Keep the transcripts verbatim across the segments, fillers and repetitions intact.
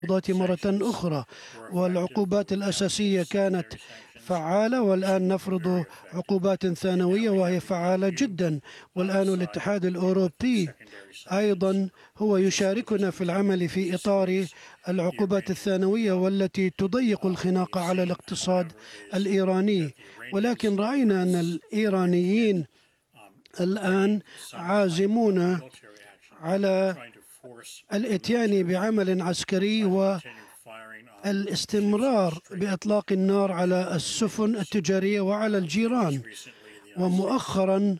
مرة أخرى، والعقوبات الأساسية كانت فعالة، والآن نفرض عقوبات ثانوية وهي فعالة جدا. والآن الاتحاد الأوروبي أيضا هو يشاركنا في العمل في إطار العقوبات الثانوية والتي تضيق الخناق على الاقتصاد الإيراني. ولكن رأينا أن الإيرانيين الآن عازمون على الإتيان بعمل عسكري والاستمرار بإطلاق النار على السفن التجارية وعلى الجيران. ومؤخرا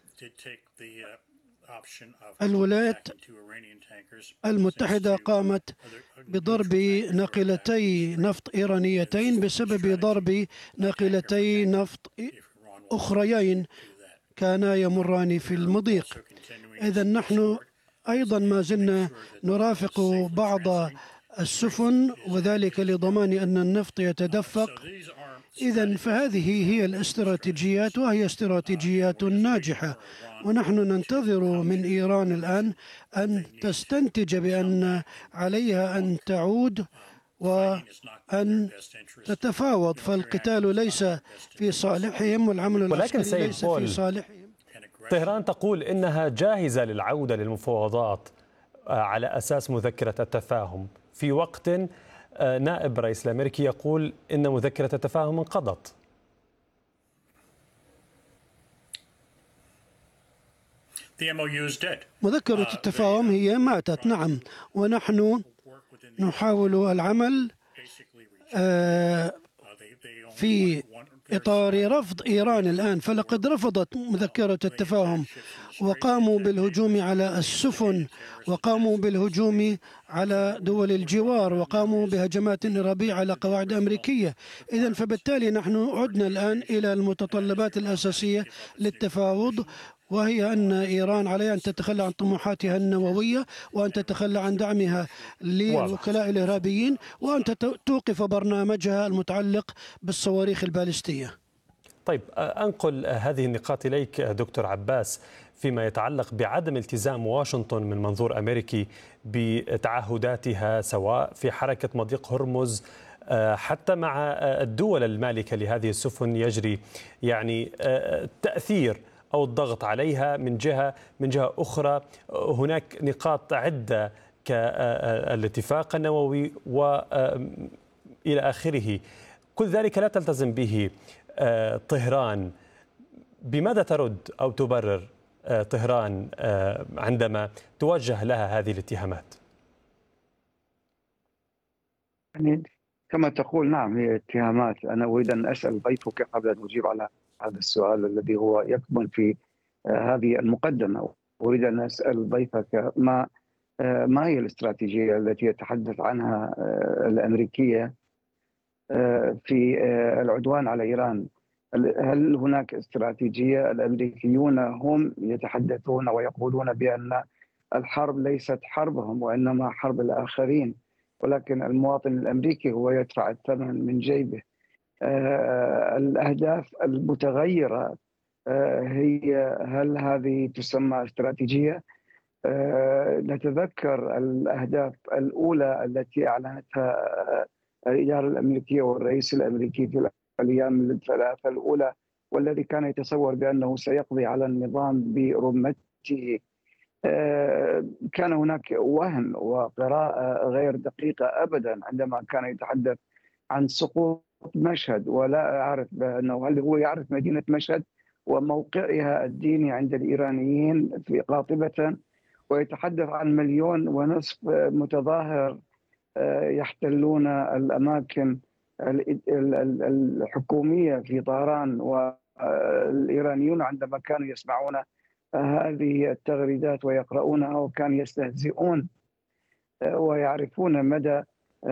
الولايات المتحدة قامت بضرب ناقلتي نفط إيرانيتين بسبب ضرب ناقلتي نفط أخريين كانا يمران في المضيق. إذا نحن أيضا ما زلنا نرافق بعض السفن، وذلك لضمان أن النفط يتدفق. إذا فهذه هي الاستراتيجيات، وهي استراتيجيات ناجحة، ونحن ننتظر من إيران الآن أن تستنتج بأن عليها أن تعود وأن تتفاوض، فالقتال ليس في صالحهم والعمل العسكري ليس في صالحهم. طهران تقول إنها جاهزة للعودة للمفاوضات على أساس مذكرة التفاهم، في وقت نائب رئيس الأمريكي يقول إن مذكرة التفاهم انقضت. مذكرة التفاهم هي ماتت، نعم، ونحن نحاول العمل في إطار رفض إيران الآن. فلقد رفضت مذكرة التفاهم وقاموا بالهجوم على السفن، وقاموا بالهجوم على دول الجوار، وقاموا بهجمات إرهابية على قواعد أمريكية. إذن فبالتالي نحن عدنا الآن إلى المتطلبات الأساسية للتفاوض، وهي أن إيران عليها أن تتخلى عن طموحاتها النووية، وأن تتخلى عن دعمها للوكلاء الإرهابيين، وأن توقف برنامجها المتعلق بالصواريخ البالستية. طيب، أنقل هذه النقاط إليك دكتور عباس فيما يتعلق بعدم التزام واشنطن من منظور أمريكي بتعهداتها، سواء في حركة مضيق هرمز حتى مع الدول المالكة لهذه السفن. يجري يعني تأثير أو الضغط عليها من جهة من جهة أخرى. هناك نقاط عدة كالاتفاق النووي وإلى آخره. كل ذلك لا تلتزم به طهران. بماذا ترد أو تبرر طهران عندما توجه لها هذه الاتهامات؟ يعني كما تقول، نعم، هي اتهامات. أنا أريد أن أسأل ضيفك قبل أن أجيب على هذا السؤال الذي هو يكمن في هذه المقدمة. أريد أن أسأل ضيفك ما ما هي الاستراتيجية التي يتحدث عنها الأمريكية في العدوان على إيران؟ هل هناك استراتيجية؟ الأمريكيون هم يتحدثون ويقولون بأن الحرب ليست حربهم وإنما حرب الآخرين، ولكن المواطن الأمريكي هو يدفع الثمن من جيبه. الأهداف المتغيرة هي، هل هذه تسمى استراتيجية؟ نتذكر الأهداف الأولى التي أعلنتها الإدارة الأمريكية والرئيس الأمريكي في الأيام الثلاثة الأولى، والذي كان يتصور بأنه سيقضي على النظام برمته. كان هناك وهم وقراءة غير دقيقة أبدا عندما كان يتحدث عن سقوط مشهد، ولا أعرف أنه هل هو يعرف مدينة مشهد وموقعها الديني عند الإيرانيين في قاطبة، ويتحدث عن مليون ونصف متظاهر يحتلون الأماكن الحكومية في طهران. والإيرانيون عندما كانوا يسمعون هذه التغريدات ويقرؤونها وكانوا يستهزئون ويعرفون مدى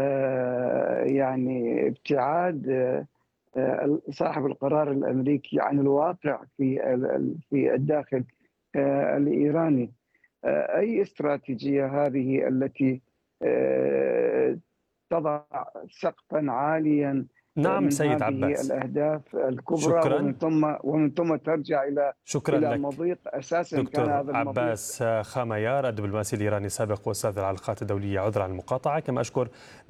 يعني ابتعاد صاحب القرار الأمريكي عن الواقع في في الداخل الإيراني. أي استراتيجية هذه التي تضع سقفا عاليا نعم من سيد هذه عباس. الأهداف الكبرى، شكرا. ومن ثم ومن ثم ترجع إلى شكرا إلى لك مضيق أساسا كان دكتور هذا المضيق. عباس خاميار، الدبلوماسي الإيراني السابق وأستاذ العلاقات الدولية، عذرا عن المقاطعة. كما أشكر